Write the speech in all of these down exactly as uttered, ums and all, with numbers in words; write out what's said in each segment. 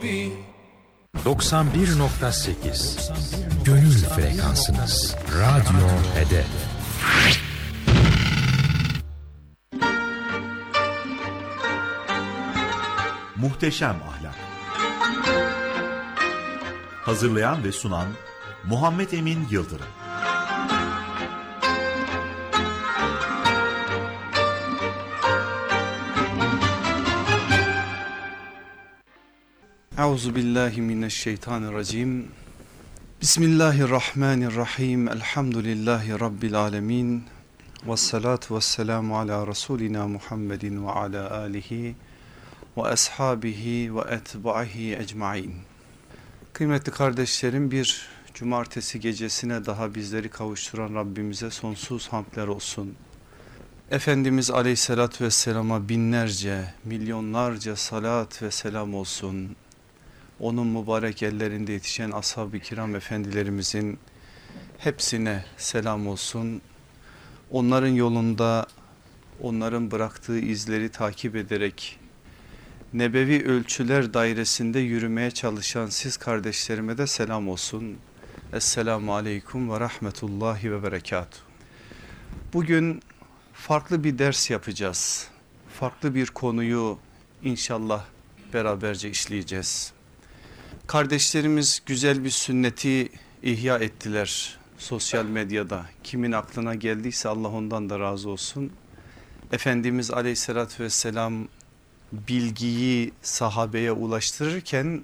doksan bir nokta sekiz Gönül Frekansınız. Radyo Hedef. Muhteşem Ahlak. Hazırlayan ve sunan Muhammed Emin Yıldırım. Euzubillahimineşşeytanirracim. Bismillahirrahmanirrahim. Elhamdülillahi Rabbil alemin. Vessalatu vesselamu ala Resulina Muhammedin ve ala alihi ve ashabihi ve etbaihi ecmain. Kıymetli kardeşlerim, bir cumartesi gecesine daha bizleri kavuşturan Rabbimize sonsuz hamdler olsun. Efendimiz Aleyhisselatü Vesselam'a binlerce, milyonlarca salat ve selam olsun. Onun mübarek ellerinde yetişen ashab-ı kiram efendilerimizin hepsine selam olsun. Onların yolunda, onların bıraktığı izleri takip ederek nebevi ölçüler dairesinde yürümeye çalışan siz kardeşlerime de selam olsun. Esselamu aleyküm ve rahmetullahi ve berekatuhu. Bugün farklı bir ders yapacağız. Farklı bir konuyu inşallah beraberce işleyeceğiz. Kardeşlerimiz güzel bir sünneti ihya ettiler sosyal medyada. Kimin aklına geldiyse Allah ondan da razı olsun. Efendimiz Aleyhisselatü Vesselam bilgiyi sahabeye ulaştırırken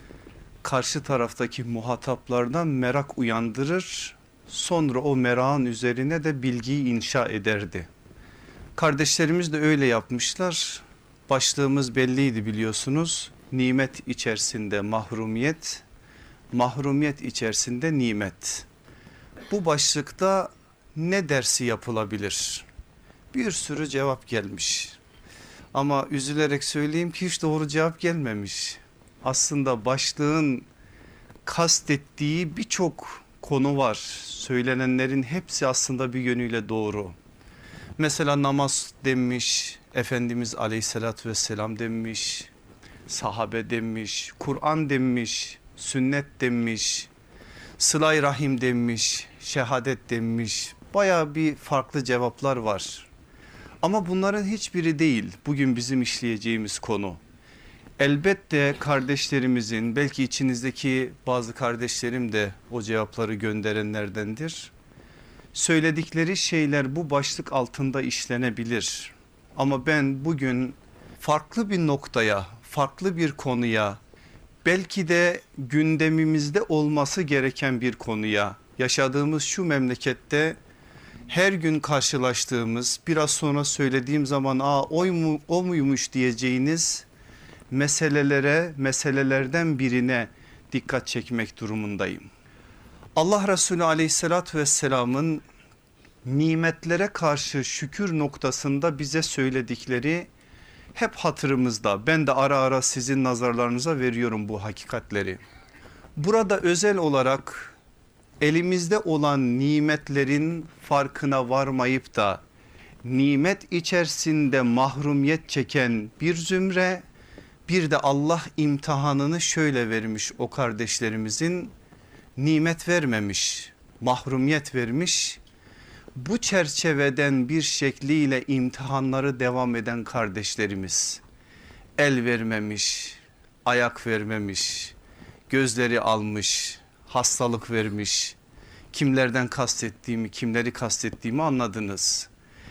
karşı taraftaki muhataplardan merak uyandırır. Sonra o merakın üzerine de bilgiyi inşa ederdi. Kardeşlerimiz de öyle yapmışlar. Başlığımız belliydi biliyorsunuz. Nimet içerisinde mahrumiyet, mahrumiyet içerisinde nimet. Bu başlıkta ne dersi yapılabilir? Bir sürü cevap gelmiş. Ama üzülerek söyleyeyim ki hiç doğru cevap gelmemiş. Aslında başlığın kastettiği birçok konu var. Söylenenlerin hepsi aslında bir yönüyle doğru. Mesela namaz demiş, Efendimiz Aleyhisselatü Vesselam demiş, sahabe demiş, Kur'an demiş, sünnet demiş, sıla-i rahim demiş, şehadet demiş. Baya bir farklı cevaplar var. Ama bunların hiçbiri değil bugün bizim işleyeceğimiz konu. Elbette kardeşlerimizin, belki içinizdeki bazı kardeşlerim de o cevapları gönderenlerdendir. Söyledikleri şeyler bu başlık altında işlenebilir. Ama ben bugün farklı bir noktaya, farklı bir konuya, belki de gündemimizde olması gereken bir konuya, yaşadığımız şu memlekette her gün karşılaştığımız, biraz sonra söylediğim zaman aa o, mu, o muymuş diyeceğiniz meselelere, meselelerden birine dikkat çekmek durumundayım. Allah Resulü Aleyhisselatü Vesselam'ın nimetlere karşı şükür noktasında bize söyledikleri hep hatırımızda. Ben de ara ara sizin nazarlarınıza veriyorum bu hakikatleri. Burada özel olarak elimizde olan nimetlerin farkına varmayıp da nimet içerisinde mahrumiyet çeken bir zümre, bir de Allah imtihanını şöyle vermiş o kardeşlerimizin, nimet vermemiş, mahrumiyet vermiş. Bu çerçeveden bir şekliyle imtihanları devam eden kardeşlerimiz, el vermemiş, ayak vermemiş, gözleri almış, hastalık vermiş. Kimlerden kastettiğimi, kimleri kastettiğimi anladınız.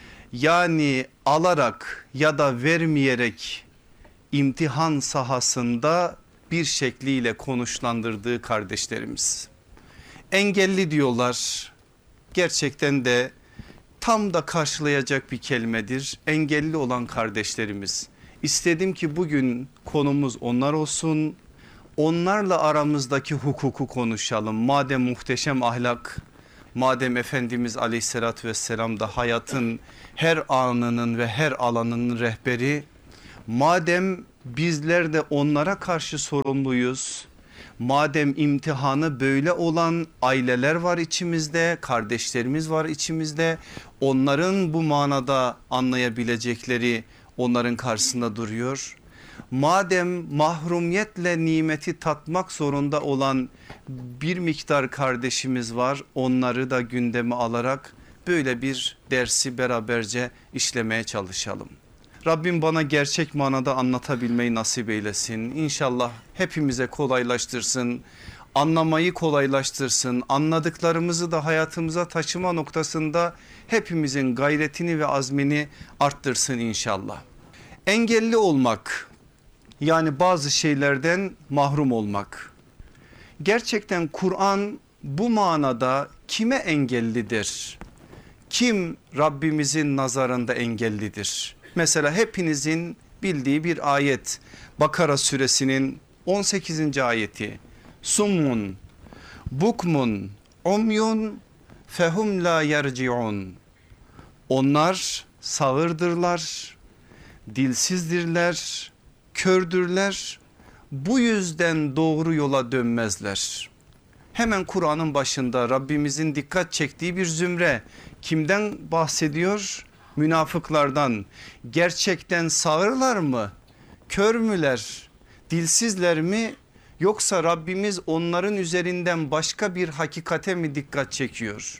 Yani alarak ya da vermeyerek imtihan sahasında bir şekliyle konuşlandırdığı kardeşlerimiz. Engelli diyorlar. Gerçekten de tam da karşılayacak bir kelimedir. Engelli olan kardeşlerimiz. İstedim ki bugün konumuz onlar olsun. Onlarla aramızdaki hukuku konuşalım. Madem muhteşem ahlak, madem Efendimiz Aleyhisselatü Vesselam da hayatın her anının ve her alanının rehberi, madem bizler de onlara karşı sorumluyuz, madem imtihanı böyle olan aileler var içimizde, kardeşlerimiz var içimizde, onların bu manada anlayabilecekleri onların karşısında duruyor. Madem mahrumiyetle nimeti tatmak zorunda olan bir miktar kardeşimiz var, onları da gündeme alarak böyle bir dersi beraberce işlemeye çalışalım. Rabbim bana gerçek manada anlatabilmeyi nasip eylesin. İnşallah hepimize kolaylaştırsın, anlamayı kolaylaştırsın, anladıklarımızı da hayatımıza taşıma noktasında hepimizin gayretini ve azmini arttırsın inşallah. Engelli olmak, yani bazı şeylerden mahrum olmak. Gerçekten Kur'an bu manada kime engellidir? Kim Rabbimizin nazarında engellidir? Mesela hepinizin bildiği bir ayet, Bakara suresinin on sekizinci ayeti. Summun, bukmun, umyun, fehum la yerciun. Onlar sağırdırlar, dilsizdirler, kördürler, bu yüzden doğru yola dönmezler. Hemen Kur'an'ın başında Rabbimizin dikkat çektiği bir zümre, kimden bahsediyor? Münafıklardan. Gerçekten sağırlar mı? Kör müler? Dilsizler mi? Yoksa Rabbimiz onların üzerinden başka bir hakikate mi dikkat çekiyor?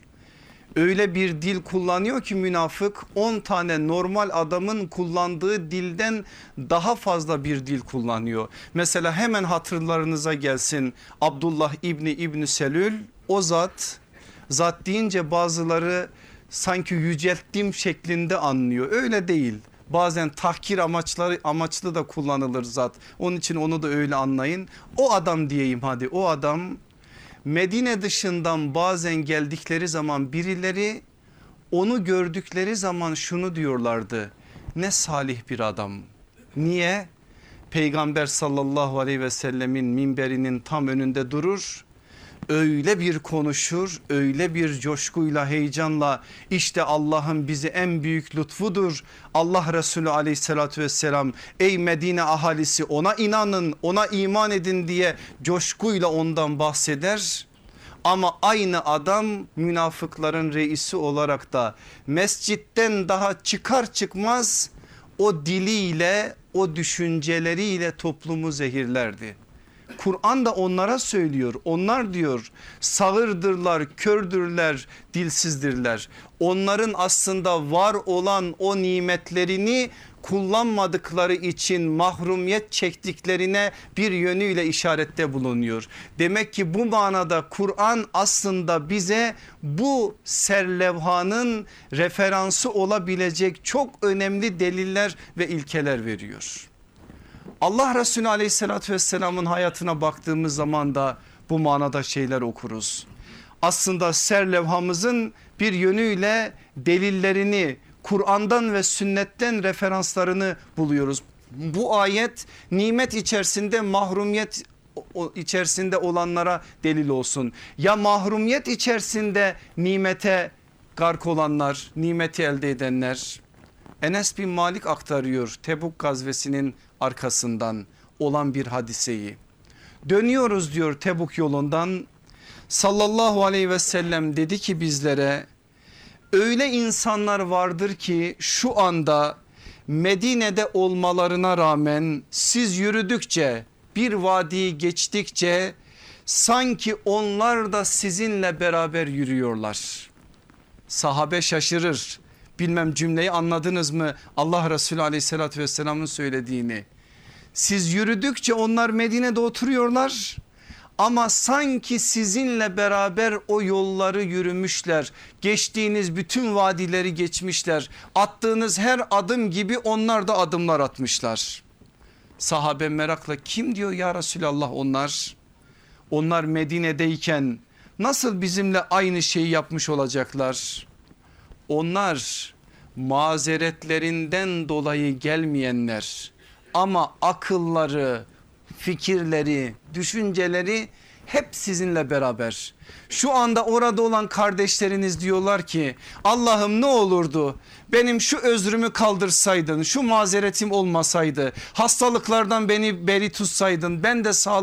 Öyle bir dil kullanıyor ki münafık on tane normal adamın kullandığı dilden daha fazla bir dil kullanıyor. Mesela hemen hatırlarınıza gelsin Abdullah İbni İbni Selül, o zat, zat deyince bazıları sanki yücelttiğim şeklinde anlıyor, öyle değil. Bazen tahkir amaçları amaçlı da kullanılır zat, onun için onu da öyle anlayın. O adam diyeyim, hadi o adam Medine dışından bazen geldikleri zaman birileri onu gördükleri zaman şunu diyorlardı: ne salih bir adam. Niye? Peygamber sallallahu aleyhi ve sellemin minberinin tam önünde durur, öyle bir konuşur, öyle bir coşkuyla, heyecanla, işte Allah'ın bizi en büyük lütfudur. Allah Resulü aleyhissalatü vesselam, ey Medine ahalisi ona inanın, ona iman edin diye coşkuyla ondan bahseder. Ama aynı adam münafıkların reisi olarak da mescitten daha çıkar çıkmaz o diliyle, o düşünceleriyle toplumu zehirlerdi. Kur'an da onlara söylüyor, onlar diyor sağırdırlar, kördürler, dilsizdirler. Onların aslında var olan o nimetlerini kullanmadıkları için mahrumiyet çektiklerine bir yönüyle işarette bulunuyor. Demek ki bu manada Kur'an aslında bize bu serlevhanın referansı olabilecek çok önemli deliller ve ilkeler veriyor. Allah Resulü aleyhissalatü vesselamın hayatına baktığımız zaman da bu manada şeyler okuruz. Aslında serlevhamızın bir yönüyle delillerini, Kur'an'dan ve sünnetten referanslarını buluyoruz. Bu ayet nimet içerisinde, mahrumiyet içerisinde olanlara delil olsun. Ya mahrumiyet içerisinde nimete gark olanlar, nimeti elde edenler. Enes bin Malik aktarıyor Tebuk gazvesinin arkasından olan bir hadiseyi. Dönüyoruz diyor Tebuk yolundan, sallallahu aleyhi ve sellem dedi ki bizlere, öyle insanlar vardır ki şu anda Medine'de olmalarına rağmen siz yürüdükçe, bir vadiyi geçtikçe sanki onlar da sizinle beraber yürüyorlar. Sahabe şaşırır. Bilmem cümleyi anladınız mı? Allah Resulü aleyhissalatü vesselamın söylediğini. Siz yürüdükçe onlar Medine'de oturuyorlar ama sanki sizinle beraber o yolları yürümüşler. Geçtiğiniz bütün vadileri geçmişler. Attığınız her adım gibi onlar da adımlar atmışlar. Sahabe merakla, kim diyor ya Resulallah onlar? Onlar Medine'deyken nasıl bizimle aynı şeyi yapmış olacaklar? Onlar mazeretlerinden dolayı gelmeyenler ama akılları, fikirleri, düşünceleri hep sizinle beraber. Şu anda orada olan kardeşleriniz diyorlar ki Allah'ım ne olurdu benim şu özrümü kaldırsaydın, şu mazeretim olmasaydı, hastalıklardan beni beri tutsaydın, ben de sağlıklı